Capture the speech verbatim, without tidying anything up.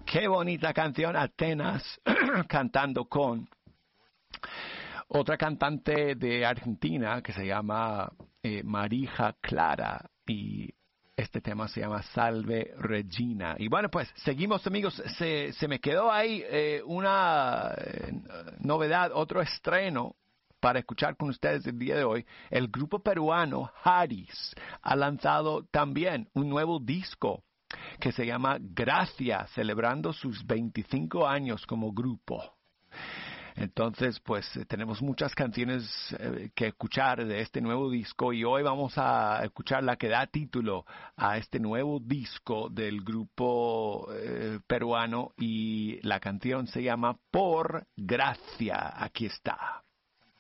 Qué bonita canción, Atenas, cantando con otra cantante de Argentina que se llama eh, Marija Clara, y este tema se llama Salve Regina. Y bueno, pues seguimos, amigos. Se, se me quedó ahí eh, una eh, novedad, otro estreno para escuchar con ustedes el día de hoy. El grupo peruano Haris ha lanzado también un nuevo disco que se llama Gracia, celebrando sus veinticinco años como grupo. Entonces, pues eh, tenemos muchas canciones eh, que escuchar de este nuevo disco, y hoy vamos a escuchar la que da título a este nuevo disco del grupo eh, peruano, y la canción se llama Por Gracia. Aquí está.